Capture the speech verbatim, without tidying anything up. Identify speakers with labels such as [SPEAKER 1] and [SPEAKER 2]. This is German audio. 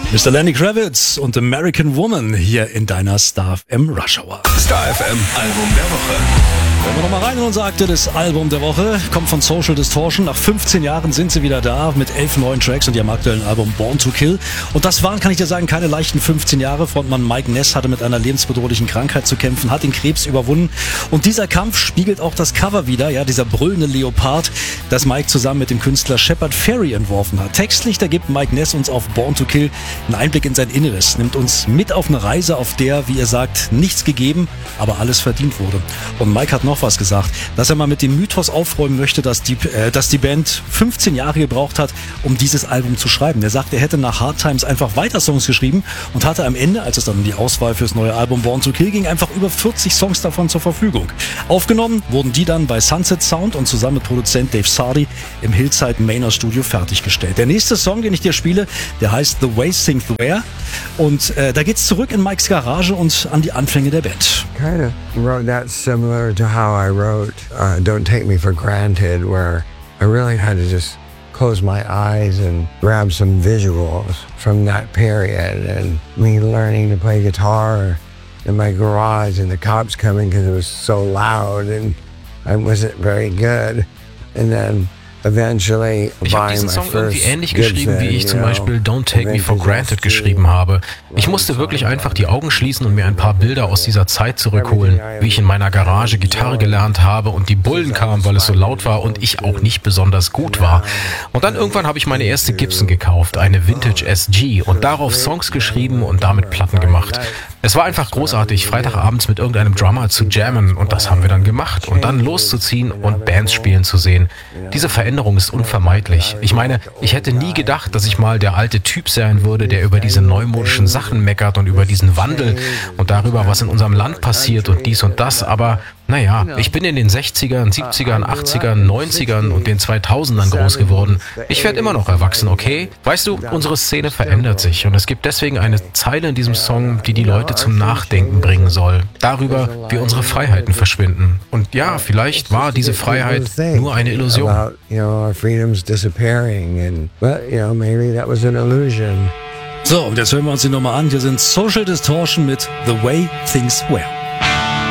[SPEAKER 1] Mister Lenny Kravitz und American Woman hier in deiner Star F M Rush Hour.
[SPEAKER 2] Star F M Album der Woche.
[SPEAKER 1] Hören wir nochmal rein in unser aktuelles Album der Woche. Kommt von Social Distortion. Nach fünfzehn Jahren sind sie wieder da mit elf neuen Tracks und ihrem aktuellen Album Born to Kill. Und das waren, kann ich dir sagen, keine leichten fünfzehn Jahre. Frontmann Mike Ness hatte mit einer lebensbedrohlichen Krankheit zu kämpfen, hat den Krebs überwunden. Und dieser Kampf spiegelt auch das Cover wieder, ja, dieser brüllende Leopard, das Mike zusammen mit dem Künstler Shepard Fairey entworfen hat. Textlich, da gibt Mike Ness uns auf Born to Kill einen Einblick in sein Inneres, nimmt uns mit auf eine Reise, auf der, wie er sagt, nichts gegeben, aber alles verdient wurde. Und Mike hat noch was gesagt, dass er mal mit dem Mythos aufräumen möchte, dass die, äh, dass die Band fünfzehn Jahre gebraucht hat, um dieses Album zu schreiben. Er sagt, er hätte nach Hard Times einfach weiter Songs geschrieben und hatte am Ende, als es dann um die Auswahl fürs neue Album Born to Kill ging, einfach über vierzig Songs davon zur Verfügung. Aufgenommen wurden die dann bei Sunset Sound und zusammen mit Produzent Dave Sardi im Hillside Manor Studio fertiggestellt. Der nächste Song, den ich dir spiele, der heißt The Way Things Were und äh, da geht's zurück in Mikes Garage und an die Anfänge der Band.
[SPEAKER 3] Kind of wrote that similar to how I wrote uh, Don't Take Me for Granted, where I really had to just close my eyes and grab some visuals from that period, and me learning to play guitar in my garage and the cops coming because it was so loud and I wasn't very good, and then eventually
[SPEAKER 4] ich habe diesen Song irgendwie ähnlich geschrieben, wie ich zum Beispiel Don't Take Me for Granted geschrieben habe. Ich musste wirklich einfach die Augen schließen und mir ein paar Bilder aus dieser Zeit zurückholen, wie ich in meiner Garage Gitarre gelernt habe und die Bullen kamen, weil es so laut war und ich auch nicht besonders gut war. Und dann irgendwann habe ich meine erste Gibson gekauft, eine Vintage S G, und darauf Songs geschrieben und damit Platten gemacht. Es war einfach großartig, Freitagabends mit irgendeinem Drummer zu jammen, und das haben wir dann gemacht, und dann loszuziehen und Bands spielen zu sehen. Diese Veränderung ist unvermeidlich. Ich meine, ich hätte nie gedacht, dass ich mal der alte Typ sein würde, der über diese neumodischen Sachen meckert und über diesen Wandel und darüber, was in unserem Land passiert und dies und das, aber naja, ich bin in den sechzigern, siebzigern, achtzigern, neunzigern und den zweitausendern groß geworden. Ich werde immer noch erwachsen, okay? Weißt du, unsere Szene verändert sich und es gibt deswegen eine Zeile in diesem Song, die die Leute zum Nachdenken bringen soll. Darüber, wie unsere Freiheiten verschwinden. Und ja, vielleicht war diese Freiheit nur eine Illusion.
[SPEAKER 1] So, und jetzt hören wir uns die Nummer an. Hier sind Social Distortion mit The Way Things Were.